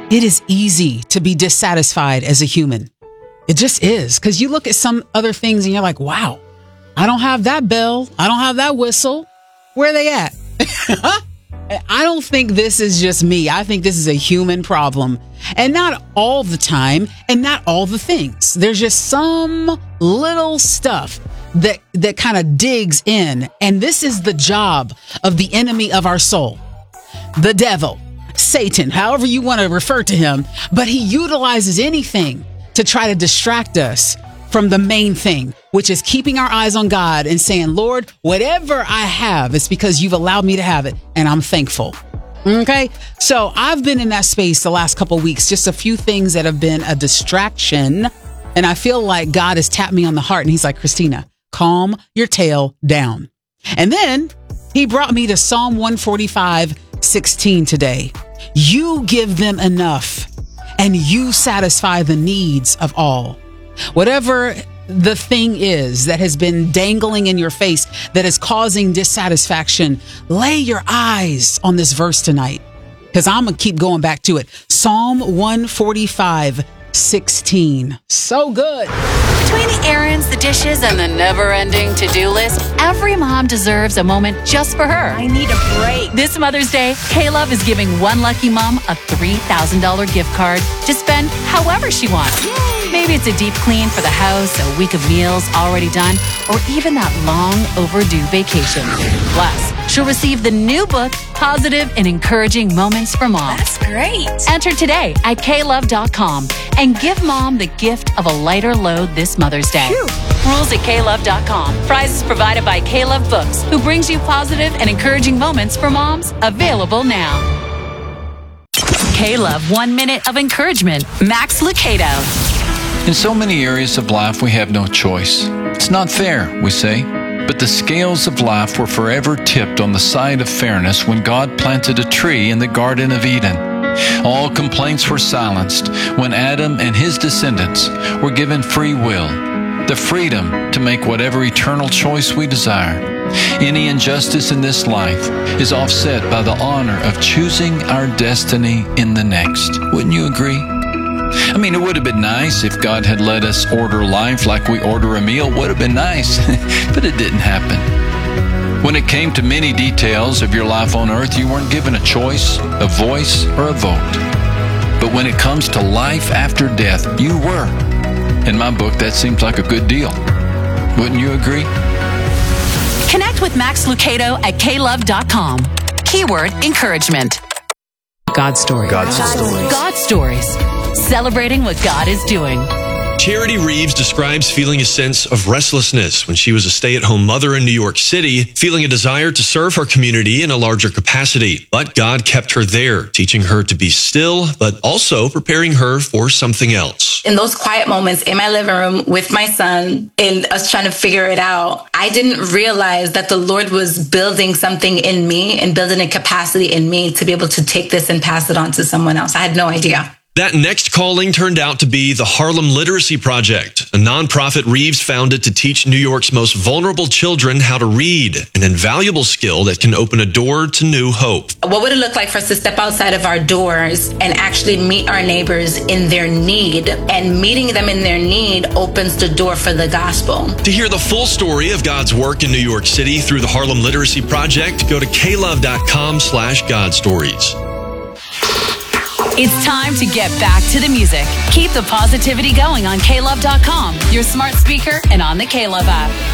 It is easy to be dissatisfied as a human. It just is. Because you look at some other things and you're like, wow, I don't have that bell. I don't have that whistle. Where are they at? I don't think this is just me. I think this is a human problem. And not all the time and not all the things. There's just some little stuff that kind of digs in. And this is the job of the enemy of our soul, the devil, Satan, however you want to refer to him. But he utilizes anything to try to distract us from the main thing, which is keeping our eyes on God and saying, Lord, whatever I have, it's because you've allowed me to have it, and I'm thankful. Okay? So I've been in that space the last couple of weeks, just a few things that have been a distraction, and I feel like God has tapped me on the heart, and he's like, Christina, calm your tail down. And then he brought me to Psalm 145:16 today. You give them enough, and you satisfy the needs of all. Whatever the thing is that has been dangling in your face that is causing dissatisfaction, lay your eyes on this verse tonight, because I'm going to keep going back to it. Psalm 145:16. So good. Between the errands, the dishes, and the never-ending to-do list, every mom deserves a moment just for her. I need a break. This Mother's Day, K-Love is giving one lucky mom a $3,000 gift card to spend however she wants. Yay. Maybe it's a deep clean for the house, a week of meals already done, or even that long overdue vacation. Plus, she'll receive the new book, Positive and Encouraging Moments for Mom. That's great. Enter today at klove.com and give mom the gift of a lighter load this Mother's Day. Phew. Rules at klove.com. Prizes provided by K-Love Books, who brings you positive and encouraging moments for moms. Available now. K-Love 1 Minute of Encouragement. Max Lucado. In so many areas of life, we have no choice. It's not fair, we say. But the scales of life were forever tipped on the side of fairness when God planted a tree in the Garden of Eden. All complaints were silenced when Adam and his descendants were given free will, the freedom to make whatever eternal choice we desire. Any injustice in this life is offset by the honor of choosing our destiny in the next. Wouldn't you agree? I mean, it would have been nice if God had let us order life like we order a meal. Would have been nice, but it didn't happen. When it came to many details of your life on earth, you weren't given a choice, a voice, or a vote. But when it comes to life after death, you were. In my book, that seems like a good deal. Wouldn't you agree? Connect with Max Lucado at klove.com. Keyword encouragement. God story. God's story. God stories. Celebrating what God is doing. Charity Reeves describes feeling a sense of restlessness when she was a stay-at-home mother in New York City, feeling a desire to serve her community in a larger capacity. But God kept her there, teaching her to be still, but also preparing her for something else. In those quiet moments in my living room with my son and us trying to figure it out, I didn't realize that the Lord was building something in me and building a capacity in me to be able to take this and pass it on to someone else. I had no idea. That next calling turned out to be the Harlem Literacy Project, a nonprofit Reeves founded to teach New York's most vulnerable children how to read, an invaluable skill that can open a door to new hope. What would it look like for us to step outside of our doors and actually meet our neighbors in their need? And meeting them in their need opens the door for the gospel. To hear the full story of God's work in New York City through the Harlem Literacy Project, go to klove.com/godstories. It's time to get back to the music. Keep the positivity going on klove.com, your smart speaker, and on the K-Love app.